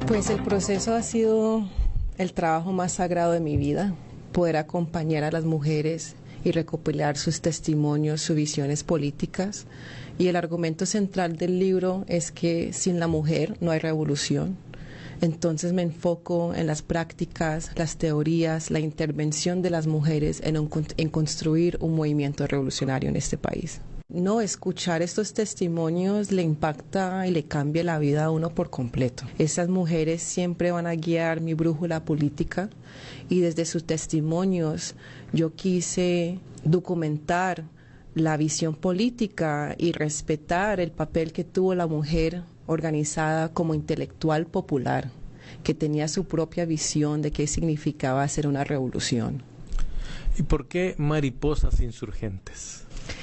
Pues el proceso ha sido el trabajo más sagrado de mi vida, poder acompañar a las mujeres y recopilar sus testimonios, sus visiones políticas. Y el argumento central del libro es que sin la mujer no hay revolución. Entonces me enfoco en las prácticas, las teorías, la intervención de las mujeres en construir un movimiento revolucionario en este país. No, escuchar estos testimonios le impacta y le cambia la vida a uno por completo. Esas mujeres siempre van a guiar mi brújula política y desde sus testimonios yo quise documentar la visión política y respetar el papel que tuvo la mujer organizada como intelectual popular, que tenía su propia visión de qué significaba hacer una revolución. ¿Y por qué Mariposas Insurgentes?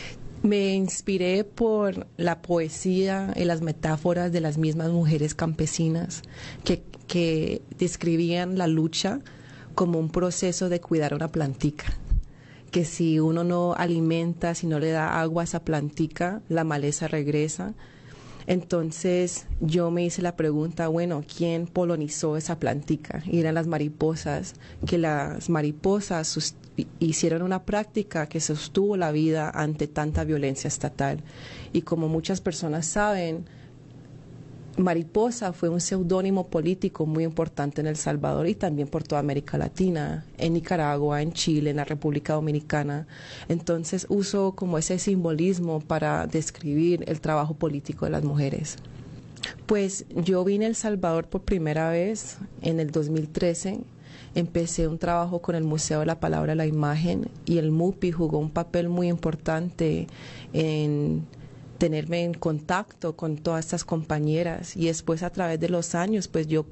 Me inspiré por la poesía y las metáforas de las mismas mujeres campesinas que describían la lucha como un proceso de cuidar una plantica, que si uno no alimenta, si no le da agua a esa plantica, la maleza regresa. Entonces yo me hice la pregunta, bueno, ¿quién polonizó esa plantica? Y eran las mariposas, que las mariposas hicieron una práctica que sostuvo la vida ante tanta violencia estatal. Y como muchas personas saben, Mariposa fue un seudónimo político muy importante en El Salvador y también por toda América Latina, en Nicaragua, en Chile, en la República Dominicana. Entonces uso como ese simbolismo para describir el trabajo político de las mujeres. Pues yo vine a El Salvador por primera vez en el 2013. Empecé un trabajo con el Museo de la Palabra y la Imagen y el MUPI jugó un papel muy importante en tenerme en contacto con todas estas compañeras y después a través de los años pues yo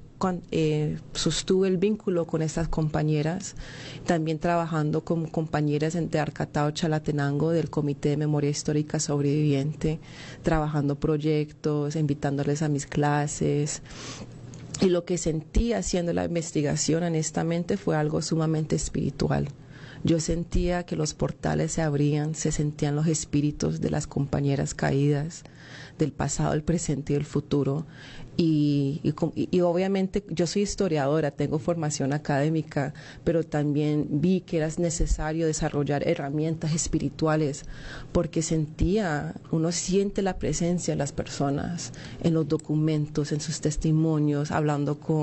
sostuve el vínculo con estas compañeras, también trabajando con compañeras de Arcatao, Chalatenango, del Comité de Memoria Histórica Sobreviviente, trabajando proyectos, invitándoles a mis clases. Y lo que sentí haciendo la investigación, honestamente, fue algo sumamente espiritual. Yo sentía que los portales se abrían, se sentían los espíritus de las compañeras caídas, del pasado, el presente y el futuro. Y obviamente yo soy historiadora, tengo formación académica, pero también vi que era necesario desarrollar herramientas espirituales porque uno siente la presencia de las personas en los documentos, en sus testimonios, hablando con